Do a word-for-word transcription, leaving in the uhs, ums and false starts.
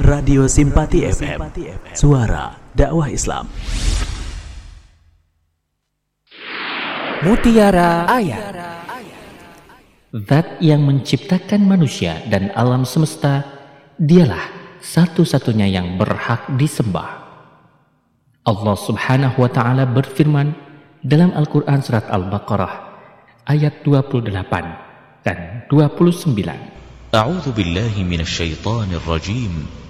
Radio Simpati F M, suara dakwah Islam. Mutiara Ayat. Zat yang menciptakan manusia dan alam semesta, dialah satu-satunya yang berhak disembah. Allah Subhanahu wa Ta'ala berfirman dalam Al-Quran surat Al-Baqarah ayat dua puluh delapan dan dua puluh sembilan. A'udzu billahi minasy syaithanir rajim.